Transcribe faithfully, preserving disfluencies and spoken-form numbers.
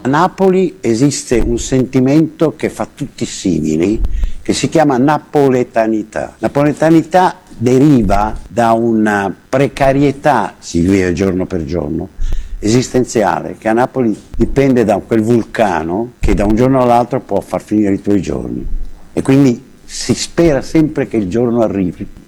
A Napoli esiste un sentimento che fa tutti simili, che si chiama napoletanità. Napoletanità deriva da una precarietà, si vive giorno per giorno, esistenziale, che a Napoli dipende da quel vulcano che da un giorno all'altro può far finire i tuoi giorni. E quindi si spera sempre che il giorno arrivi